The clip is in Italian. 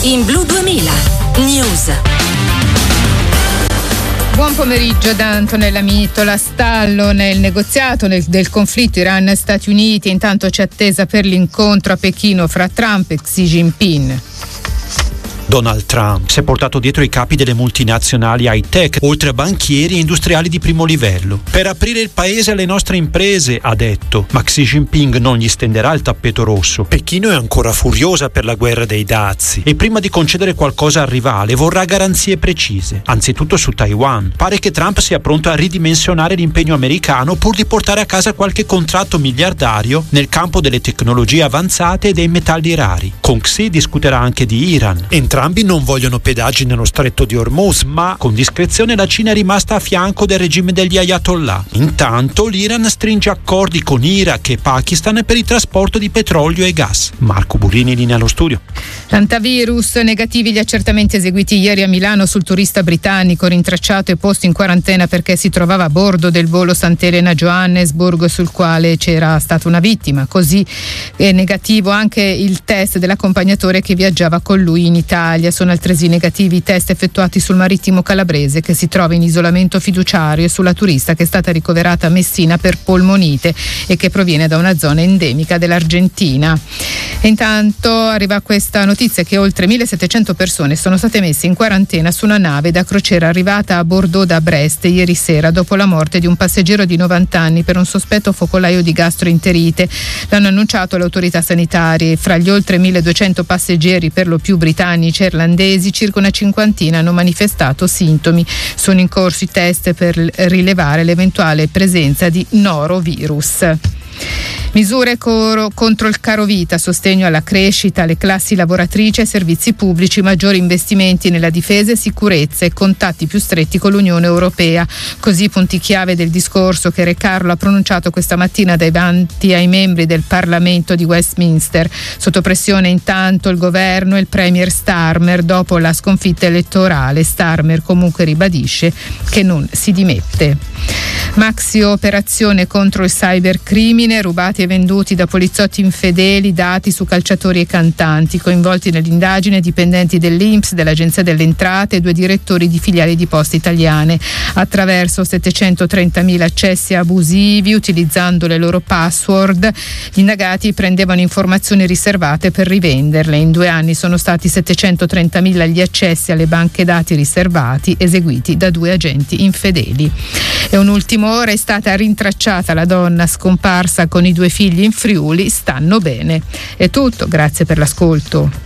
In Blu 2000 News. Buon pomeriggio da Antonella Mittola. Stallo nel negoziato del conflitto Iran-Stati Uniti. Intanto c'è attesa per l'incontro a Pechino fra Trump e Xi Jinping. Donald Trump si è portato dietro i capi delle multinazionali high-tech, oltre a banchieri e industriali di primo livello. Per aprire il paese alle nostre imprese, ha detto, ma Xi Jinping non gli stenderà il tappeto rosso. Pechino è ancora furiosa per la guerra dei dazi e prima di concedere qualcosa al rivale vorrà garanzie precise, anzitutto su Taiwan. Pare che Trump sia pronto a ridimensionare l'impegno americano pur di portare a casa qualche contratto miliardario nel campo delle tecnologie avanzate e dei metalli rari. Con Xi discuterà anche di Iran. Entrambi non vogliono pedaggi nello stretto di Hormuz, ma con discrezione la Cina è rimasta a fianco del regime degli Ayatollah. Intanto l'Iran stringe accordi con Iraq e Pakistan per il trasporto di petrolio e gas. Marco Burrini, linea allo studio. Antivirus, negativi gli accertamenti eseguiti ieri a Milano sul turista britannico rintracciato e posto in quarantena perché si trovava a bordo del volo Sant'Elena-Johannesburg sul quale c'era stata una vittima. Così è negativo anche il test dell'accompagnatore che viaggiava con lui in Italia. Sono altresì negativi i test effettuati sul marittimo calabrese che si trova in isolamento fiduciario e sulla turista che è stata ricoverata a Messina per polmonite e che proviene da una zona endemica dell'Argentina. E intanto arriva questa notizia che oltre 1700 persone sono state messe in quarantena su una nave da crociera arrivata a Bordeaux da Brest ieri sera dopo la morte di un passeggero di 90 anni per un sospetto focolaio di gastroenterite. L'hanno annunciato le autorità sanitarie. Fra gli oltre 1200 passeggeri, per lo più britannici e irlandesi, circa una cinquantina hanno manifestato sintomi. Sono in corso i test per rilevare l'eventuale presenza di norovirus. Misure contro il carovita, sostegno alla crescita, alle classi lavoratrici e servizi pubblici, maggiori investimenti nella difesa e sicurezza e contatti più stretti con l'Unione Europea. Così punti chiave del discorso che Re Carlo ha pronunciato questa mattina davanti ai membri del Parlamento di Westminster. Sotto pressione intanto il governo e il premier Starmer dopo la sconfitta elettorale. Starmer comunque ribadisce che non si dimette. Maxi operazione contro il cybercrimine, rubati e venduti da poliziotti infedeli dati su calciatori e cantanti, coinvolti nell'indagine dipendenti dell'INPS, dell'Agenzia delle Entrate e 2 direttori di filiali di Poste Italiane. Attraverso 730.000 accessi abusivi, utilizzando le loro password, gli indagati prendevano informazioni riservate per rivenderle. In 2 anni sono stati 730.000 gli accessi alle banche dati riservati eseguiti da 2 agenti infedeli. E un'ultima ora: è stata rintracciata la donna scomparsa con i 2 figli in Friuli, stanno bene. È tutto, grazie per l'ascolto.